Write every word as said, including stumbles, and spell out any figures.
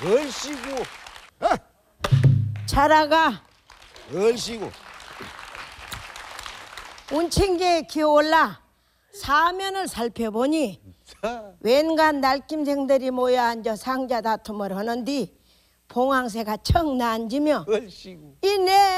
얼씨구. 어? 자라가 얼씨구. 운친게 기어올라 사면을 살펴보니 웬간 날김생들이 모여 앉아 상자 다툼을 하는디 봉황새가 척 난지며 얼씨구. 이내